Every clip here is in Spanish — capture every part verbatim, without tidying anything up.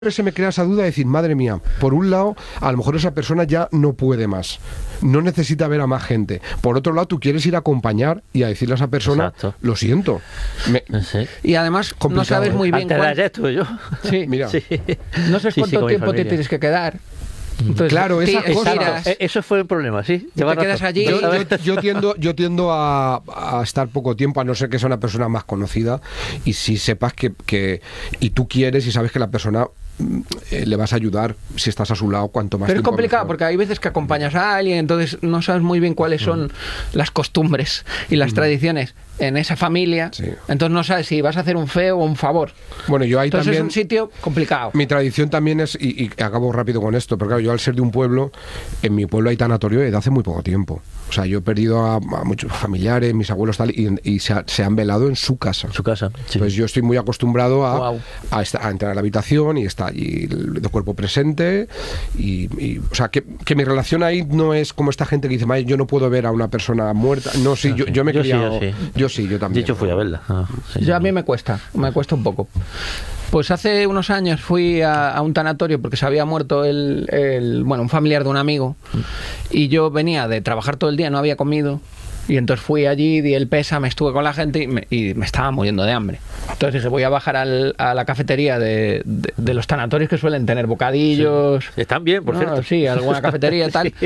se me crea esa duda de decir, madre mía, por un lado, a lo mejor esa persona ya no puede más, no necesita ver a más gente. Por otro lado, tú quieres ir a acompañar y a decirle a esa persona, exacto, lo siento. Me... Sí. Y además no sabes muy bien cuánto... Antes de ayer estuve yo. Sí, mira. Sí. No sabes sí, cuánto sí, tiempo te tienes que quedar. Entonces, claro, esas sí, cosas. Eso fue el problema, sí. Te quedas allí. Yo, yo, yo tiendo, yo tiendo a, a estar poco tiempo, a no ser que sea una persona más conocida, y si sepas que, que y tú quieres y sabes que la persona eh, le vas a ayudar si estás a su lado, cuanto más. Pero es tiempo complicado mejor. Porque hay veces que acompañas a alguien, entonces no sabes muy bien cuáles son mm. las costumbres y las mm. tradiciones en esa familia, sí. Entonces no sabes si vas a hacer un feo o un favor. Bueno, yo ahí entonces también, es un sitio complicado. Mi tradición también es, y, y acabo rápido con esto, pero claro, yo al ser de un pueblo, en mi pueblo hay tanatorio desde hace muy poco tiempo. O sea, yo he perdido a, a muchos familiares, mis abuelos tal, y, y se, ha, se han velado en su casa. Su casa, sí. Entonces yo estoy muy acostumbrado a, wow. a, estar, a entrar a la habitación y está allí el, el cuerpo presente. Y, y, o sea, que, que mi relación ahí no es como esta gente que dice, yo no puedo ver a una persona muerta. No, sí, ah, yo, sí. yo me he yo criado. Sí, yo, sí. yo sí, yo también. De hecho, fui a verla. Ah, sí, yo a mí me cuesta, me cuesta un poco. Pues hace unos años fui a, a un tanatorio porque se había muerto el, el, bueno, un familiar de un amigo, y yo venía de trabajar todo el día, no había comido, y entonces fui allí, di el pésame, estuve con la gente y me, y me estaba muriendo de hambre. Entonces dije, voy a bajar al, a la cafetería de, de, de los tanatorios que suelen tener bocadillos. Sí. Están bien, por no, cierto. Sí, alguna cafetería y tal. Sí.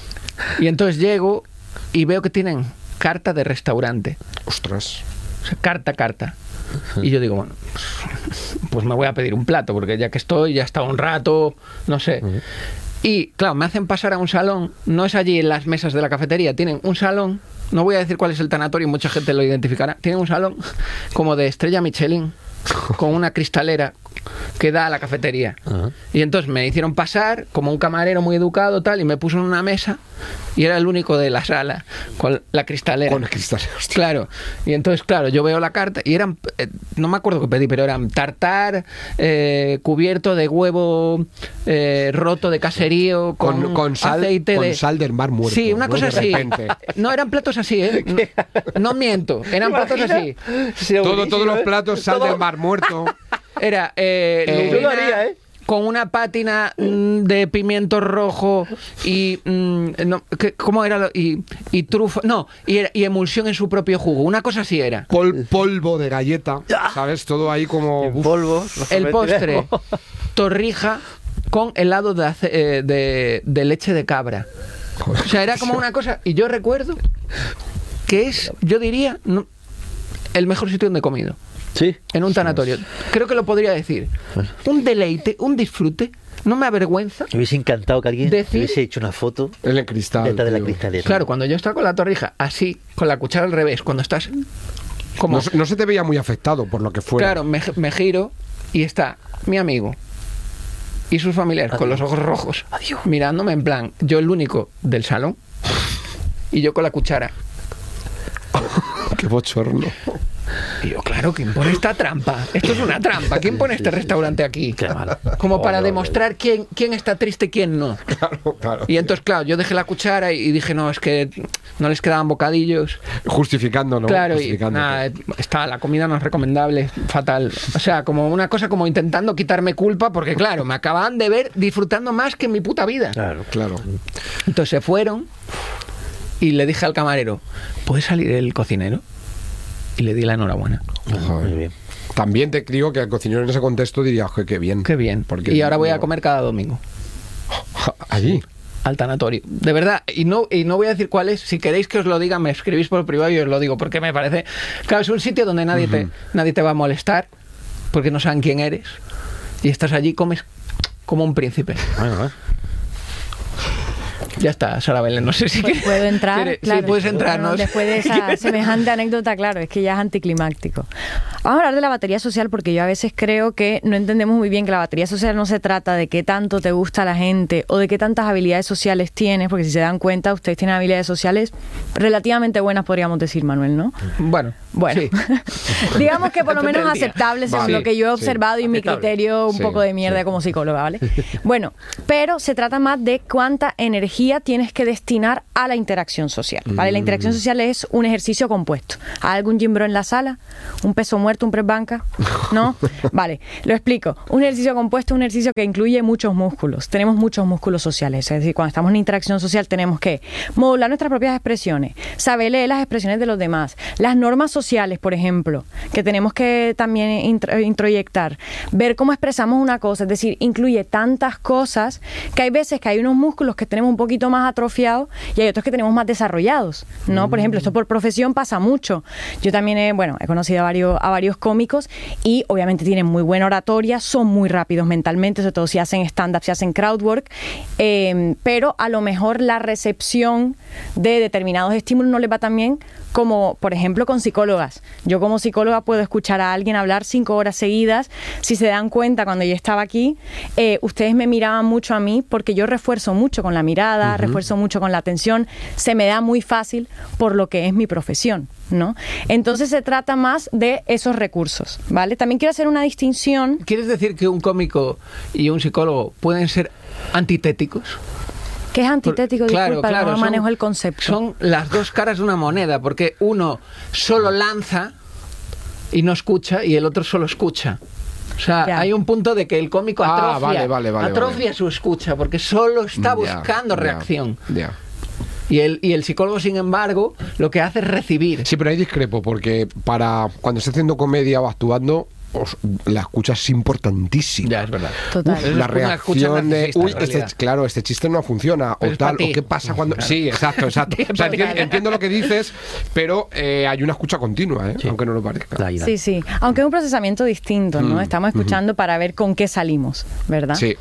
Y entonces llego y veo que tienen carta de restaurante. Ostras. O sea, carta, carta. Y yo digo, bueno, pues me voy a pedir un plato, porque ya que estoy, ya he estado un rato, no sé. Uh-huh. Y claro, me hacen pasar a un salón, no es allí en las mesas de la cafetería, tienen un salón, no voy a decir cuál es el tanatorio, mucha gente lo identificará, tienen un salón como de estrella Michelin, con una cristalera que da a la cafetería. Uh-huh. Y entonces me hicieron pasar como un camarero muy educado tal, y me puso en una mesa y era el único de la sala con la cristalera. Con la cristalera, hostia. Claro. Y entonces, claro, yo veo la carta y eran, eh, no me acuerdo qué pedí, pero eran tartar, eh, cubierto de huevo eh, roto de caserío con, con, con sal, aceite con de sal del mar muerto. Sí, una ¿no? cosa de así. repente. No eran platos así, ¿eh? No, no miento, eran platos así. Todo, todos los platos sal del mar muerto. Era eh, eh, lubina, yo lo haría, ¿eh? con una pátina mm, de pimiento rojo y mm, no, ¿qué, ¿cómo era? Lo, y, y trufa, no, y, era, y emulsión en su propio jugo, una cosa así era. Pol, polvo de galleta, ¿sabes? Todo ahí como uf, polvo. El postre, torrija con helado de, de, de, de leche de cabra. O sea, era como una cosa, y yo recuerdo que es, yo diría, no, el mejor sitio donde he comido. Sí. En un tanatorio. Creo que lo podría decir. Bueno. Un deleite, un disfrute. No me avergüenza. Me hubiese encantado que alguien decir, hubiese hecho una foto en el cristal, detrás de la cristalera. Claro, cuando yo estaba con la torrija así, con la cuchara al revés, cuando estás como... No, no se te veía muy afectado por lo que fuera. Claro, me, me giro y está mi amigo y sus familiares Adiós. Con los ojos rojos. Adiós. Mirándome en plan, yo el único del salón y yo con la cuchara. Qué bochorno. Y yo, claro, ¿quién pone esta trampa? Esto es una trampa. ¿Quién pone este restaurante aquí? Qué mal. Como para demostrar quién, quién está triste y quién no. Claro, claro. Y entonces, claro, yo dejé la cuchara y dije, no, es que no les quedaban bocadillos. Justificando, ¿no? Claro, Justificando. y nada, está, la comida no es recomendable, fatal. O sea, como una cosa como intentando quitarme culpa, porque claro, me acababan de ver disfrutando más que en mi puta vida. Claro, claro. Entonces se fueron y le dije al camarero, ¿puede salir el cocinero? Y le di la enhorabuena. Muy bien. También te digo que el cocinero en ese contexto diría, oye, qué bien. Qué bien. Porque y ahora voy no... a comer cada domingo. ¿Allí? Sí, al tanatorio. De verdad. Y no, y no voy a decir cuál es. Si queréis que os lo diga, me escribís por privado y os lo digo. Porque me parece... Claro, es un sitio donde nadie, uh-huh. te, nadie te va a molestar. Porque no saben quién eres. Y estás allí, comes como un príncipe. Bueno, ¿eh? Ya está, Sara Belén, no sé si pues puedo entrar, quiere, claro, sí, puedes entrar, bueno, ¿no? Después de esa semejante anécdota, claro, es que ya es anticlimáctico. Vamos a hablar de la batería social porque yo a veces creo que no entendemos muy bien que la batería social no se trata de qué tanto te gusta la gente o de qué tantas habilidades sociales tienes, porque si se dan cuenta, ustedes tienen habilidades sociales relativamente buenas, podríamos decir, Manuel, ¿no? Bueno, bueno. Sí. Digamos que por lo menos aceptables según vale, lo que yo he observado sí, y mi criterio un sí, poco de mierda sí. como psicóloga, ¿vale? Bueno, pero se trata más de cuánta energía tienes que destinar a la interacción social, ¿vale? La interacción social es un ejercicio compuesto. ¿Hay algún gym bro en la sala? ¿Un peso muerto? muerto, un press banca? ¿No? Vale, lo explico. Un ejercicio compuesto es un ejercicio que incluye muchos músculos. Tenemos muchos músculos sociales. Es decir, cuando estamos en interacción social tenemos que modular nuestras propias expresiones, saber leer las expresiones de los demás, las normas sociales, por ejemplo, que tenemos que también intro- introyectar, ver cómo expresamos una cosa, es decir, incluye tantas cosas que hay veces que hay unos músculos que tenemos un poquito más atrofiados y hay otros que tenemos más desarrollados, ¿no? Por ejemplo, esto por profesión pasa mucho. Yo también he, bueno, he conocido a varios, a varios cómicos y obviamente tienen muy buena oratoria, son muy rápidos mentalmente, sobre todo si hacen stand-up, si hacen crowdwork, eh, pero a lo mejor la recepción de determinados estímulos no les va tan bien como, por ejemplo, con psicólogas. Yo como psicóloga puedo escuchar a alguien hablar cinco horas seguidas. Si se dan cuenta, cuando yo estaba aquí, eh, ustedes me miraban mucho a mí porque yo refuerzo mucho con la mirada, uh-huh. refuerzo mucho con la atención. Se me da muy fácil por lo que es mi profesión, ¿no? Entonces se trata más de esos recursos, ¿vale? También quiero hacer una distinción. ¿Quieres decir que un cómico y un psicólogo pueden ser antitéticos? ¿Qué es antitético? Claro, Disculpa, claro, no son, manejo el concepto. Son las dos caras de una moneda, porque uno solo lanza y no escucha y el otro solo escucha. O sea, ya. hay un punto de que el cómico atrofia, ah, vale, vale, vale, atrofia vale. su escucha, porque solo está buscando ya, reacción. Ya, ya. Y el, y el psicólogo, sin embargo, lo que hace es recibir. Sí, pero ahí discrepo, porque para cuando esté haciendo comedia o actuando, os, la escucha es importantísima. Ya, es verdad. Total. Uf, la reacción de, uy, este, claro, este chiste no funciona, pero o tal, o qué pasa cuando... Claro. Sí, exacto, exacto. O sea, entiendo, entiendo lo que dices, pero eh, hay una escucha continua, ¿eh? Sí. Aunque no lo parezca. Sí, sí. Aunque es un procesamiento distinto, ¿no? Mm. Estamos escuchando mm-hmm. para ver con qué salimos, ¿verdad? Sí.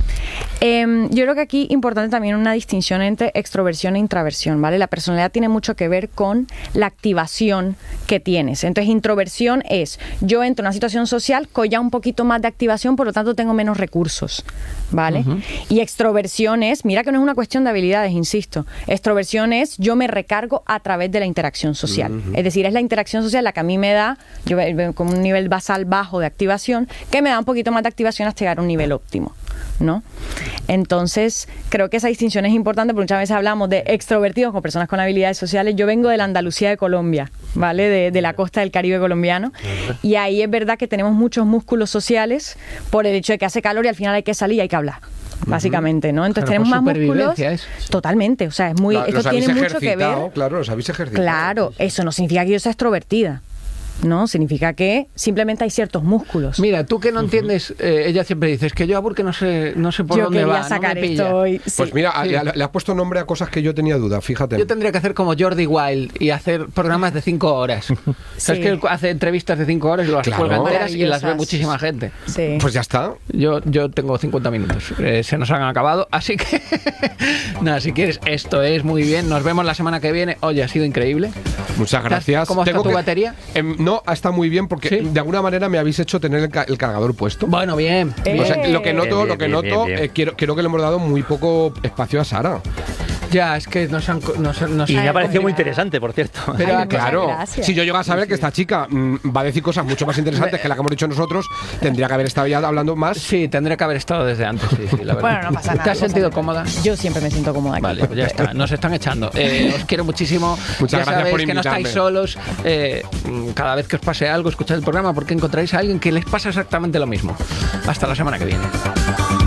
Eh, yo creo que aquí importante también una distinción entre extroversión e introversión, ¿vale? La personalidad tiene mucho que ver con la activación que tienes. Entonces, introversión es, yo entro en una situación social con ya un poquito más de activación, por lo tanto tengo menos recursos, ¿vale? Uh-huh. Y extroversión es, mira que no es una cuestión de habilidades, insisto, extroversión es yo me recargo a través de la interacción social, uh-huh. es decir, es la interacción social la que a mí me da, yo con un nivel basal bajo de activación, que me da un poquito más de activación hasta llegar a un nivel óptimo, ¿no? Entonces, creo que esa distinción es importante porque muchas veces hablamos de extrovertidos con personas con habilidades sociales. Yo vengo de la Andalucía de Colombia, ¿vale? De, de la costa del Caribe colombiano. Y ahí es verdad que tenemos muchos músculos sociales por el hecho de que hace calor y al final hay que salir y hay que hablar. Básicamente, ¿no? Entonces claro, tenemos más músculos. Es. Totalmente, o sea, es muy. La, esto tiene mucho que ver. Claro, los habéis ejercitado. Claro, eso no significa que yo sea extrovertida. No, significa que simplemente hay ciertos músculos. Mira, tú que no entiendes, eh, ella siempre dice, es que yo a Burke no sé, no sé por yo dónde va, sacar no me esto pilla. Hoy. Sí. Pues mira, sí. le, le has puesto nombre a cosas que yo tenía duda, fíjate. Yo tendría que hacer como Jordi Wild y hacer programas de cinco horas. Sí. ¿Sabes que él hace entrevistas de cinco horas y las claro. cuelga enteras y las ve muchísima gente? Sí. Pues ya está. Yo, yo tengo cincuenta minutos, eh, se nos han acabado, así que nada, si quieres, esto es muy bien. Nos vemos la semana que viene. Oye, ha sido increíble. Muchas gracias. ¿Cómo está tengo tu que, batería? Eh, no, está muy bien porque ¿sí? de alguna manera me habéis hecho tener el, ca- el cargador puesto. Bueno, bien. Eh. O sea, lo que noto, bien, lo que bien, noto, bien, bien. Eh, quiero, creo que le hemos dado muy poco espacio a Sara. Ya, es que nos han... Nos, nos y han me ha parecido muy interesante, por cierto. Pero Ay, claro, gracias. si yo llego a saber que esta chica mm, va a decir cosas mucho más interesantes que la que hemos dicho nosotros, tendría que haber estado ya hablando más. Sí, tendría que haber estado desde antes, sí, sí, la verdad. Bueno, no pasa nada. ¿Te has sentido cómoda? Yo siempre me siento cómoda aquí. Vale, pues ya está. Nos están echando. Eh, os quiero muchísimo. Muchas ya gracias sabéis por que no invitarme. estáis solos. Eh, cada vez que os pase algo, escuchad el programa porque encontraréis a alguien que les pasa exactamente lo mismo. Hasta la semana que viene.